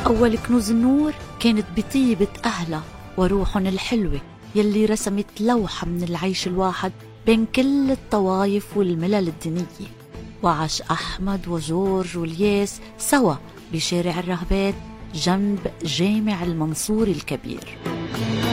أول كنوز النور كانت بطيبة أهلها وروحهم الحلوة يلي رسمت لوحة من العيش الواحد بين كل الطوائف والملل الدينية. وعاش أحمد وجورج والياس سوا بشارع الرهبات جنب جامع المنصور الكبير.